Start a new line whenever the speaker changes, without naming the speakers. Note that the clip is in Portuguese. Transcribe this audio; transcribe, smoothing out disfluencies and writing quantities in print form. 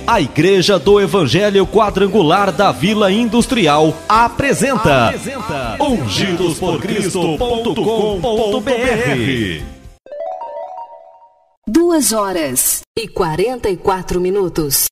A Igreja do Evangelho Quadrangular da Vila Industrial apresenta ungidosporcristo.com.br.
2 horas e 44 minutos.